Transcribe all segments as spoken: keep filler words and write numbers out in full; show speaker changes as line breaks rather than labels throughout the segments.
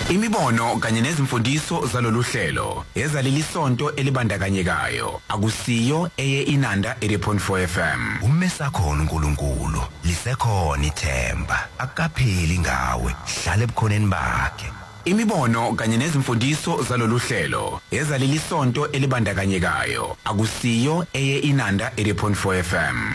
Imibono kanye nezimfundiso zalolu hlelo ezaleli sonto elibandakanyekayo akusiyo eye Inanda eighty point four F M.
Umesakhona uNkulunkulu lisekhona ithemba akapheli ngawe hlala ebukhoneni bakhe.
Imibono kanye nezimfundiso zalolu hlelo ezaleli sonto elibandakanyekayo akusiyo eye Inanda eighty point four F M.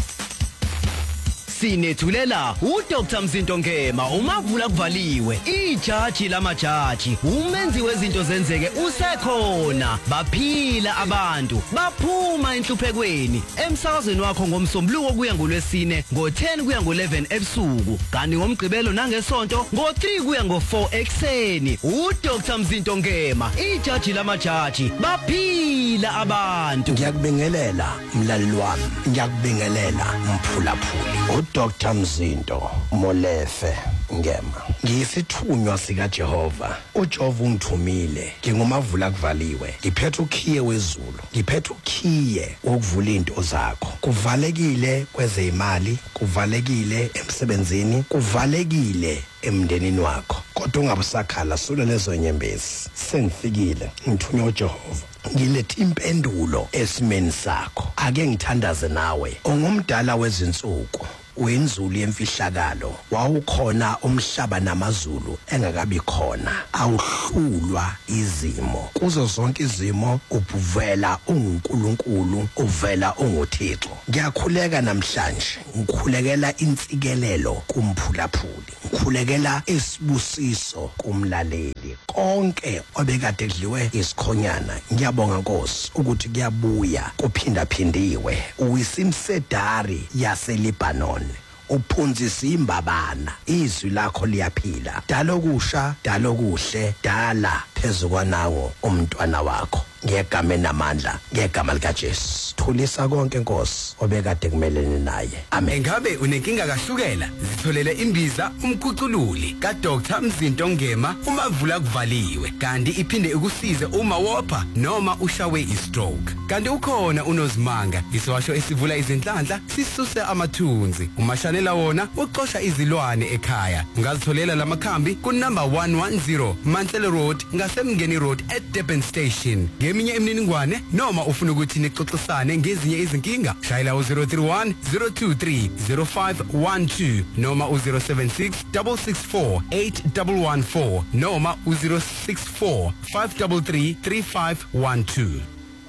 Sinethulela uDr Mzinto Ngema umavula kuvaliwe ijaji lamajaji umenzi wezinto zenzeke usekhona baphila abantu baphuma enhluphekweni emsakazweni wakho ngomsombuluko kuya ngolwesine ngo ten kuya ngo eleven ebusuku kanti ngomgqibelo nangesonto ngo three kuya ngo four ekseni uDr Mzinto Ngema ijaji lamajaji baphila abantu.
Ngiyakubingelela mlaleli wami, ngiyakubingelela mphulaphuli uDr Mzinto Molefe Ngema. Ngiyisithunywa sika Jehova. uJehova ungithumile. Ngingumavula kuvaliwe. Ngiphethe ukhiye wezulu. Ngiphethe ukhiye ukuvula into zakho. Kuvalekile kwezemali, kuvalekile emsebenzini, kuvalekile emndenini wakho. Kodwa ungabusakhala solo lezo nyembezi. Sengifikile. Ngithunywa uJehova. Ngilethe impendulo esimeni sakho. Ake ngithandaze nawe. Ongumdala wezinsuku. Wenzulu yemfihlakalo wawukhona umhlaba namazulu engakabi khona awuhlulwa izimo kuzo zonke izimo ubuvela uNkulunkulu uvela unguThixo. Ngiyakhuleka namhlanje ngikhulekela intsikelelo kumphulaphuli, ngikhulekela isibusiso kumlaleli konke obekade kudliwe isikhonyana. Ngiyabonga Nkosi ukuthi kuyabuya kuphinda phindiwe uyisimsedari yaseLebanon uphunzisa imbabana izwi lakho liyaphila dala okusha dala okuhle dala phezukwa nawo umntwana wakho ngegama namandla ngegama lika Jesu. Thulisa konke Nkosi obekade kumelene naye. Amen.
Engabe unenkinga kahlukela zitholele imbiza umkhucululi kaDr Mzinto Ngema umavula kuvaliwe kanti iphinde ukusize uma wopha noma ushawe istroke. Kanti ukhona unozimanga iswasho esivula izinhlanhla sisuse amathunzi umashanela wona uqosha izilwane ekhaya. Ungazitholela lamakhambi ku number one ten Mansell Road ngasemngeni Road at Durban Station. Ngeminye imininingwane noma ufuna ukuthi nixoxisane ngezinye izinkinga shayela u zero three one zero two three zero five one two noma u zero seven six six six four eight one one four noma u zero six four five three three three five one two.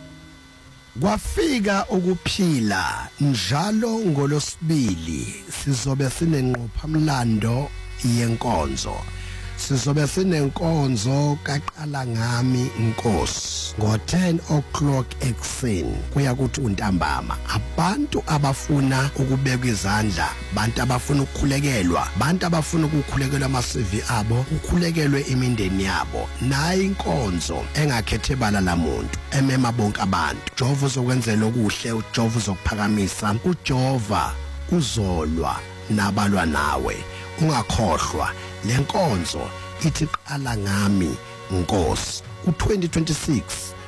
Kwafika ukuphila njalo ngolosibili sizobe sinenqopha mlando yenkonzo. Sizobe sinenkonzo kaqala ngami Nkosi ngo ten o'clock ekseni kuya kuthi untambama. Abantu abafuna ukubeka izandla, abantu abafuna ukukhulekelwa, abantu abafuna ukukhulekelwa ama-C V abo, ukukhulekelwe imindeni yabo. Nayi inkonzo engakhethe bala lamuntu emema bonke abantu. Jehova uzokwenzela okuhle, uJehova uzokuphakamisa, uJehova uzolwa nabalwa nawe. Ungakhohlwa lenkonzo ithi qala ngami Nkosi. U twenty twenty-six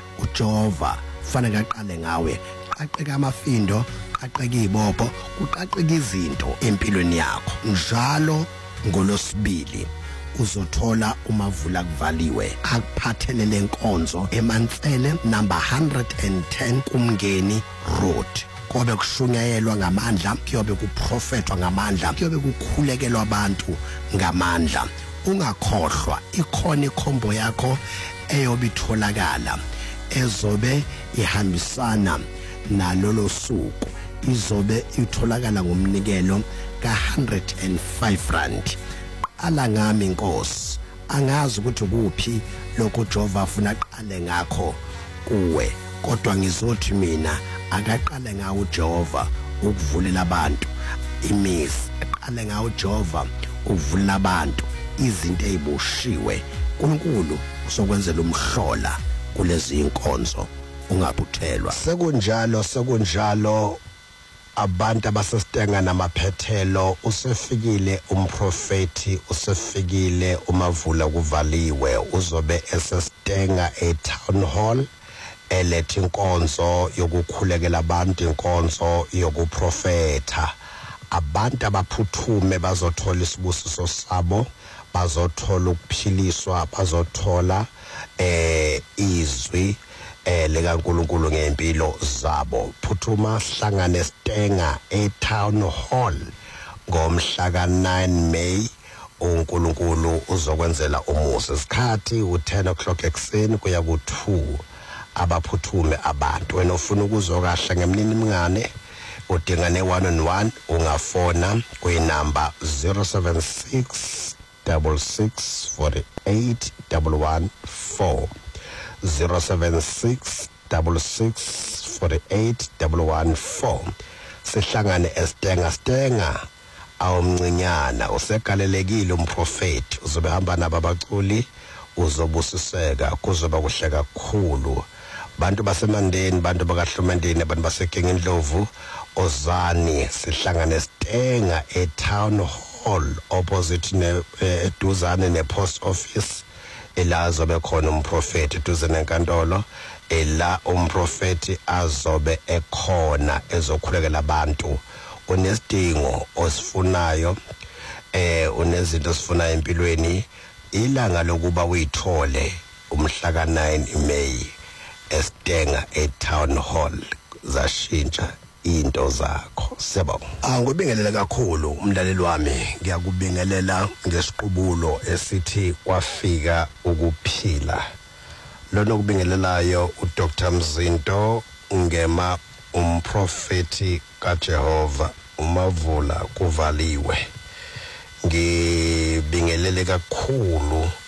uJehova kufanele aqale ngawe. Qaqeka amafindo, qaqeka izibopho, kuqaqeka izinto empilweni yakho. Njalo ngolosibili uzothola umavula kuvaliwe akuphathele lenkonzo eMansele number one ten kuMngeni Road. Kobe kushunyayelwa ngamandla, kuyobe kuprofetwa ngamandla, kuyobe kukhulekelwa abantu ngamandla. Ungakhohlwa ikhona ikhombo yakho eyobitholakala ezobe ihambisana nalolo suku. Izobe itholakala ngomnikelo ka one hundred five rand. Qala ngami Nkosi. Angazi ukuthi kuphi lokho Jehova afuna qale ngakho kuwe, kodwa ngizothi mina akaqale ngawo uJehova ukuvulela abantu imizi. Aqale ngawo uJehova ukuvulela abantu izinto eziboshiwe. uNkulunkulu uzokwenzela umhlola kulezi inkonzo ungabuthelwa. Sekunjalo sekunjalo abantu abasesitenga namaphethelo. Usefikile umprofeti, usefikile umavula kuvaliwe. Uzobe esesitenga e town hall elethe inkonzo yokukhulekela abantu, inkonzo yokuprofeta. abantu abaphuthume bazothola isibusiso sabo, bazothola ukuphiliswa, bazothola eh izwi eh likaNkulunkulu ngempilo zabo. Phuthuma hlangane Stenga eTown Hall ngomhla ka nine May. uNkulunkulu uzokwenzela umusa. Isikhathi u ten o'clock ekseni kuya ku two. Abaphuthume abantu. Wena ufuna ukuzokahla ngemnini mngane udinga ne one on one, ungafona kuyinamba zero seven six six six four eight one one four. zero seven six six six four eight one one four. Sihlangane eStenga. Stenga awumncinyana, usegalelekile umprofeti, uzobe hamba nababaculi, uzobusiseka, kuzoba kuhle kakhulu. Bantu basemandeni, bantu bakaHlumendeni, abantu baseKingindlovu, ozani sihlangane eStenga eTown Hall opposite ne eduzane nepost office. Ela azobe khona umprofeti duze nenkantolo, ela umprofeti azobe ekhona ezokhulekela abantu. Unesidingo osifunayo, eh unezinto osifunayo empilweni, ilanga lokuba uyithole umhla ka nine May eStenga eTown Hall, zashintsha into zakho. Siyabonga. Angibingelele kakhulu umlaleli wami, ngiyakubingelela ngesiqubulo esithi kwafika ukuphila. Lona kubingelelayo uDoctor Mzinto Ngema, umprofeti kaJehova, umavula kuvaliwe. Ngibingelele kakhulu